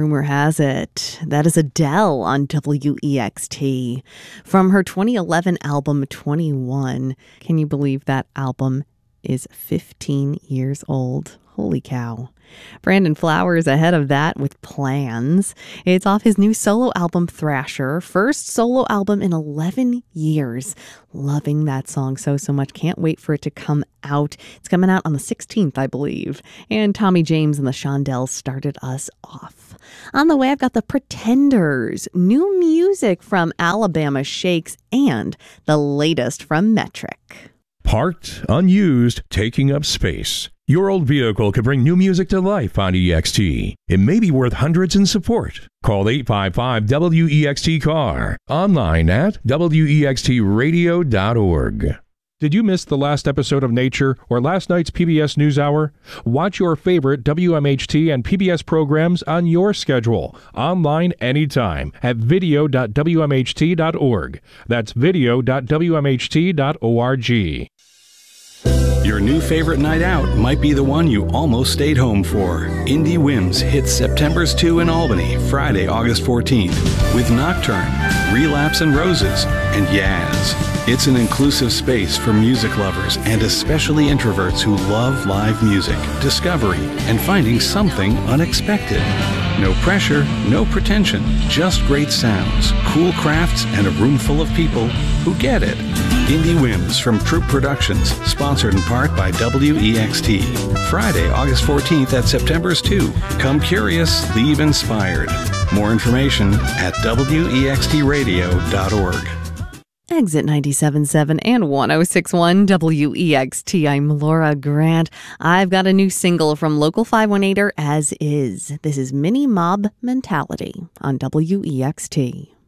rumor has it. That is Adele on WEXT from her 2011 album 21. Can you believe that album is 15 years old? Holy cow. Brandon Flowers ahead of that with Plans. It's off his new solo album, Thrasher. First solo album in 11 years. Loving that song so much. Can't wait for it to come out. It's coming out on the 16th, I believe. And Tommy James and the Shondells started us off. On the way, I've got the Pretenders, new music from Alabama Shakes, and the latest from Metric. Parked, unused, taking up space. Your old vehicle could bring new music to life on EXT. It may be worth hundreds in support. Call 855-WEXT-CAR. Online at wextradio.org. Did you miss the last episode of Nature or last night's PBS NewsHour? Watch your favorite WMHT and PBS programs on your schedule, online anytime at video.wmht.org. That's video.wmht.org. Your new favorite night out might be the one you almost stayed home for. Indie Whims hits September's 2 in Albany, Friday, August 14th, with Nocturne, Relapse and Roses, and Yaz. It's an inclusive space for music lovers and especially introverts who love live music, discovery, and finding something unexpected. No pressure, no pretension, just great sounds, cool crafts, and a room full of people who get it. Indie Whims from Troop Productions, sponsored in part by WEXT. Friday, August 14th at September's 2. Come curious, leave inspired. More information at wextradio.org. Exit 97.7 and 106.1 WEXT. I'm Laura Grant. I've got a new single from Local 518er, As Is. This is Mini Mob Mentality on WEXT.